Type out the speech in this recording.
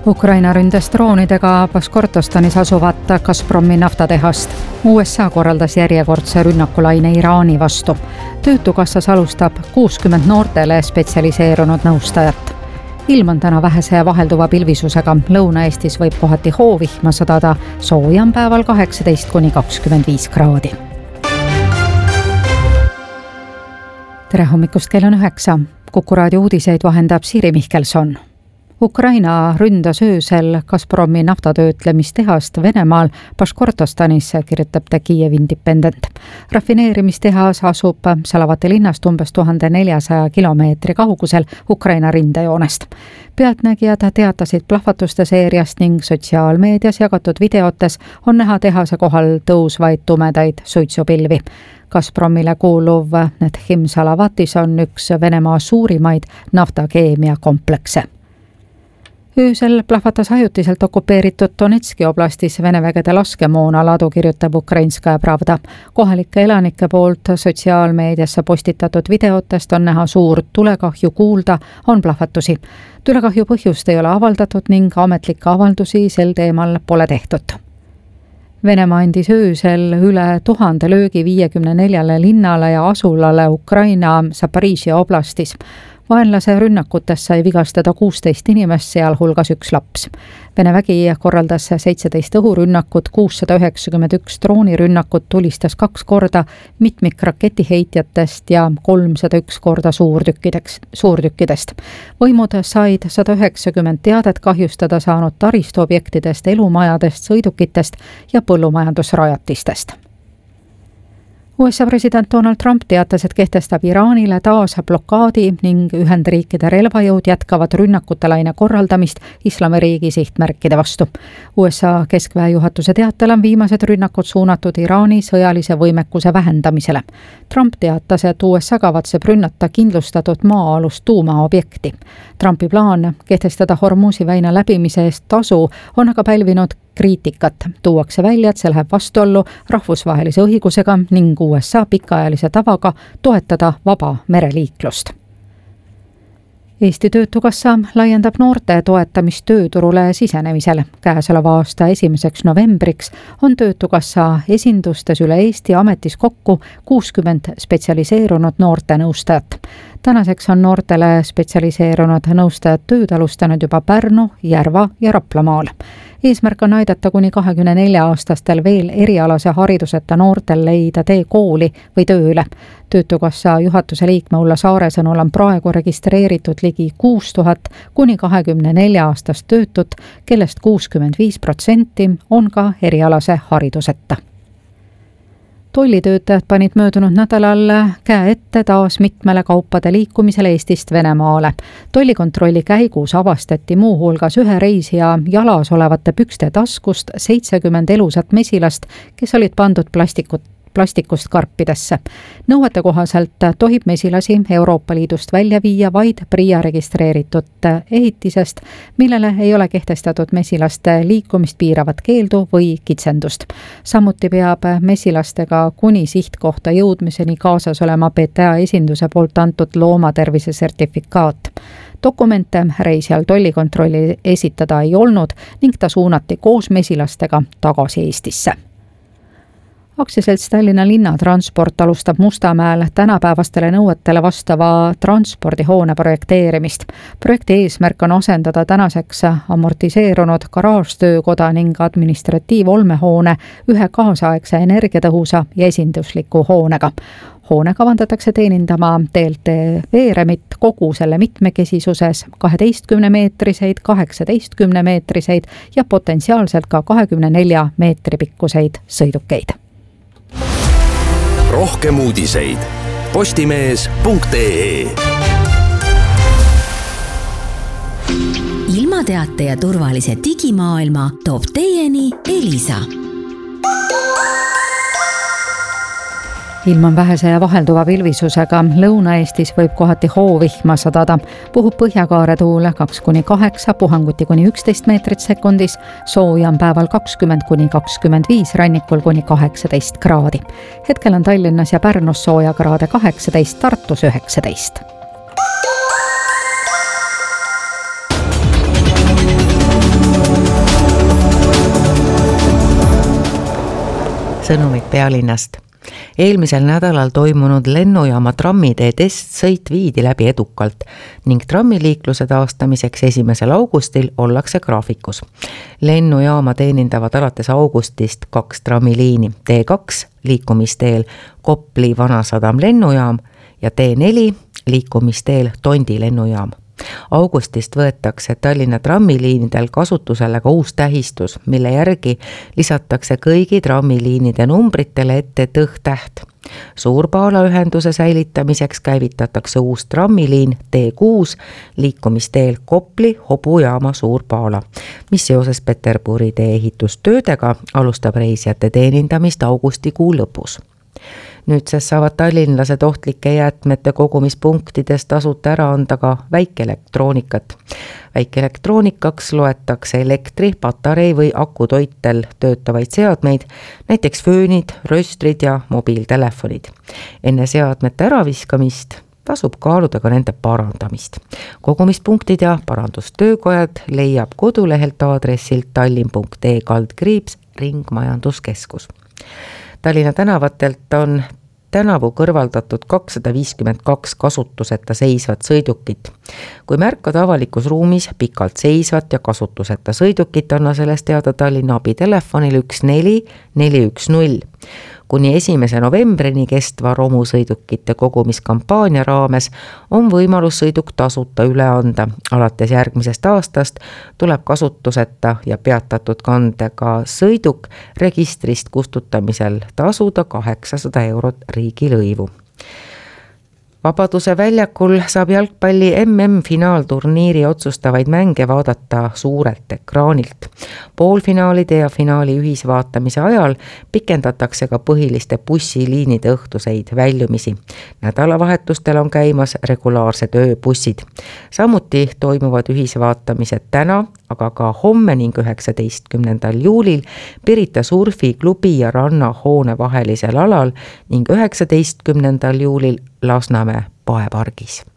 Ukraina ründas droonidega Bashkortostanis asuvat Gazpromi naftatehast. USA korraldas järjekordse rünnakulaine Iraani vastu. Töötukassas alustab 60 noortele spetsialiseerunud nõustajat. Ilm on täna vähese ja vahelduva pilvisusega. Lõuna-Eestis võib kohati hoovihma sadada, sooja on päeval 18–25 kraadi. Tere hommikust, kell on 9. Kuku raadio uudiseid vahendab Siiri Mihkelson. Ukraina ründas öösel Gazpromi naftatöötlemistehast Venemaal Bashkortostanis, kirjutab The Kiev Independent. Rafineerimistehas asub Salavati linnast umbes 1400 kilomeetri kaugusel Ukraina rindejoonest. Pealtnägijad teatasid plahvatuste seeriast ning sotsiaalmeedias jagatud videotes on näha tehase kohal tõusvaid tumedaid suitsupilvi. Gazpromile kuuluv Netchim Salavatis on üks Venemaa suurimaid naftakeemiakomplekse. Öösel plahvatas ajutiselt okupeeritud Donetski oblastis Vene vägede laskemoonaladu, kirjutab Ukrainskaja Pravda. Kohalike elanike poolt sotsiaalmeediasse postitatud videotest on näha suurt tulekahju, kuulda on plahvatusi. Tulekahju põhjust ei ole avaldatud ning ametlikke avaldusi sel teemal pole tehtud. Venemaa andis öösel üle 1000 löögi 54 linnale ja asulale Ukraina Zaporižžja oblastis. Vaenlase rünnakutes sai vigastada 16 inimest, sealhulgas üks laps. Vene vägi korraldas 17 õhurünnakut, 691 droonirünnakut, tulistas 2 korda mitmikraketiheitjatest ja 301 korda suurtükkidest. Võimud said 190 teadet kahjustada saanud taristuobjektidest, elumajadest, sõidukitest ja põllumajandusrajatistest. USA president Donald Trump teatas, et kehtestab Iraanile taas blokaadi ning Ühendriikide relvajõud jätkavad rünnakutelaine korraldamist Islamiriigi sihtmärkide vastu. USA keskväe juhatuse teatel on viimased rünnakud suunatud Iraani sõjalise võimekuse vähendamisele. Trump teatas, et USA kavatseb rünnata kindlustatud maa-alust tuumaobjekti. Trumpi plaan kehtestada Hormuzi väina läbimise eest tasu on aga pälvinud kriitikat. Tuuakse välja, et see läheb vastuollu rahvusvahelise õigusega ning USA pikaajalise tavaga toetada vaba mereliiklust. Eesti Töötukassa laiendab noorte toetamist tööturule sisenemisel. Käesoleva aasta 1. novembriks on Töötukassa esindustes üle Eesti ametis kokku 60 spetsialiseerunud noorte nõustajat. Tänaseks on noortele spetsialiseerunud nõustajad tööd alustanud juba Pärnu, Järva ja Raplamaal. Eesmärk on aidata kuni 24-aastastel veel erialase hariduseta noortel leida tee kooli või tööle. Töötukassa juhatuse liikme Ulla Saare sõnul on praegu registreeritud ligi 6000 kuni 24-aastast töötut, kellest 65% on ka erialase hariduseta. Tollitöötajad panid möödunud nädalal käe ette taas mitmele kaupade liikumisele Eestist Venemaale. Tollikontrolli käigus avastati muuhulgas ühe reisija jalas olevate pükste taskust 70 elusat mesilast, kes olid pandud plastikust karpidesse. Nõuete kohaselt tohib mesilasi Euroopa Liidust välja viia vaid PRIA registreeritud ehitisest, millele ei ole kehtestatud mesilaste liikumist piiravat keeldu või kitsendust. Samuti peab mesilastega kuni sihtkohta jõudmiseni kaasas olema PTA esinduse poolt antud loomatervise sertifikaat. Dokumente reisijal tollikontrolli esitada ei olnud ning ta suunati koos mesilastega tagasi Eestisse. Aktsiaselts Tallinna linnatransport alustab Mustamäel tänapäevastele nõuetele vastava transpordihoone projekteerimist. Projekti eesmärk on asendada tänaseks amortiseerunud garaažtöökoda ning administratiivolmehoone ühe kaasaegse energiatõhusa ja esindusliku hoonega. Hoone kavandatakse teenindama TLT veeremit kogu selle mitmekesisuses 12-meetriseid, 18-meetriseid ja potentsiaalselt ka 24 meetri pikkuseid sõidukeid. Rohkem uudiseid postimees.ee. Ilmateate ja turvalise digimaailma toob teieni Elisa. Ilm on vähese ja vahelduva pilvisusega. Lõuna-Eestis võib kohati hoovihma sadada. Puhub põhjakaare tuul 2–8, puhanguti kuni 11 meetrit sekundis. Sooja on päeval 20–25, rannikul kuni 18 kraadi. Hetkel on Tallinnas ja Pärnus sooja kraade 18, Tartus 19. sõnumid pealinnast. Eelmisel nädalal toimunud lennujaama trammitee testsõit viidi läbi edukalt ning trammiliikluse taastamiseks 1. augustil ollakse graafikus. Lennujaama teenindavad alates augustist 2 trammiliini, T2 liikumisteel Kopli Vanasadam lennujaam ja T4 liikumisteel Tondi lennujaam. Augustist võetakse Tallinna trammiliinidel kasutusele ka uus tähistus, mille järgi lisatakse kõigi trammiliinide numbritele ette tõhtäht. Suur-Paala ühenduse säilitamiseks käivitatakse uus trammiliin T6 liikumisteel Kopli hobujaama Suur-Paala, mis seoses Peterburi tee ehitustöödega alustab reisijate teenindamist augustikuu lõpus. Nüüdsest saavad tallinlased ohtlike jäätmete kogumispunktidest tasuta ära anda ka väikeelektroonikat. Väikeelektroonikaks loetakse elektri, patarei või akutoitel töötavaid seadmeid, näiteks föönid, röstrid ja mobiiltelefonid. Enne seadmete äraviskamist tasub kaaluda ka nende parandamist. Kogumispunktid ja parandustöökojad leiab kodulehelt aadressilt tallinn.ee/ringmajanduskeskus. Tallinna tänavatelt on tänavu kõrvaldatud 252 kasutuseta seisvat sõidukit. Kui märkad avalikus ruumis pikalt seisvat ja kasutuseta sõidukit, anna sellest teada Tallinna abitelefonil 14410. Kuni 1. novembrini kestva romusõidukite kogumiskampaania raames on võimalus sõiduk tasuta üle anda. Alates järgmisest aastast tuleb kasutuseta ja peatatud kandega sõiduk registrist kustutamisel tasuda 800 eurot riigilõivu. Vabaduse väljakul saab jalgpalli MM-finaalturniiri otsustavaid mänge vaadata suurelt ekraanilt. Poolfinaalide ja finaali ühisvaatamise ajal pikendatakse ka põhiliste bussiliinide õhtuseid väljumisi. Nädalavahetustel on käimas regulaarsed ööbussid. Samuti toimuvad ühisvaatamised täna, aga ka homme ning 19. juulil Pirita surfiklubi ja rannahoone vahelisel alal ning 19. juulil Lasnamäe paepargis.